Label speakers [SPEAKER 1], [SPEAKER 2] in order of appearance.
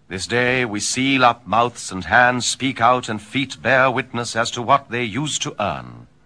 [SPEAKER 1] This day we seal up mouths and hands, speak out, and feet bear witness as to what they used to earn.